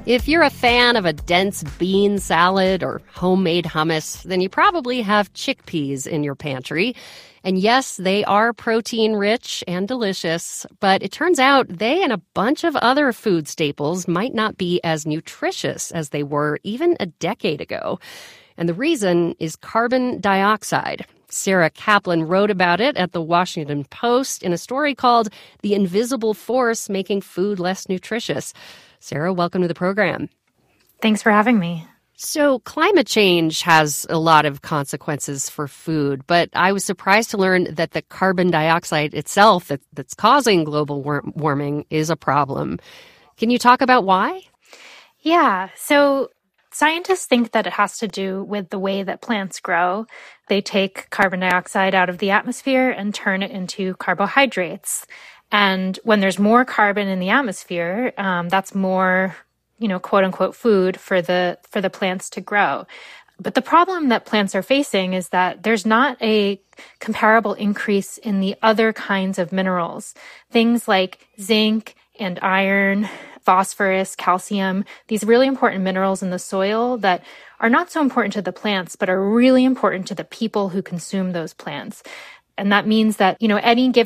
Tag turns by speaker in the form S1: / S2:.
S1: If you're a fan of a dense bean salad or homemade hummus, then you probably have chickpeas in your pantry. And yes, they are protein-rich and delicious, but it turns out they and a bunch of other food staples might not be as nutritious as they were even a decade ago. And the reason is carbon dioxide. Sarah Kaplan wrote about it at the Washington Post in a story called "The Invisible Force Making Food Less Nutritious." Sarah, welcome to the program.
S2: Thanks for having me.
S1: So climate change has a lot of consequences for food, but I was surprised to learn that the carbon dioxide itself that's causing global warming is a problem. Can you talk about why?
S2: Yeah, so scientists think that it has to do with the way that plants grow. They take carbon dioxide out of the atmosphere and turn it into carbohydrates. And when there's more carbon in the atmosphere, that's more, quote unquote, food for the plants to grow. But the problem that plants are facing is that there's not a comparable increase in the other kinds of minerals. Things like zinc and iron, phosphorus, calcium, these really important minerals in the soil that are not so important to the plants, but are really important to the people who consume those plants. And that means that, any given